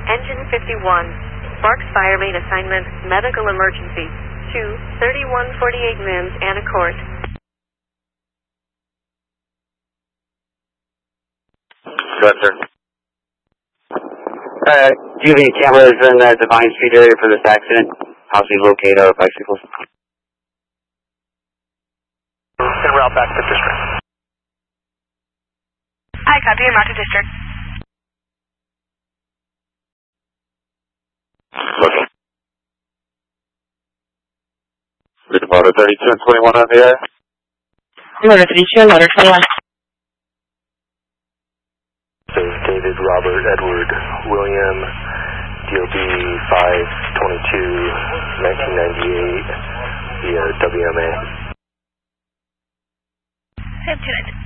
Engine 51. Sparks fire main assignment, medical emergency. 23148 Mims, Anna Court. Go ahead, sir. Do you have any cameras in the Divine Street area for this accident? Possibly locate our bicycles? En route back to district. Hi, copy. En route to district. Looking. With motor 32 and 21 on the air. Motor 32 and motor 21. David, Robert, Edward, William, DOB 522, 1998, via WMA. 2